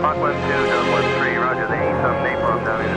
Hawk 1-2, Delta 1-3, roger, they need some napalm down in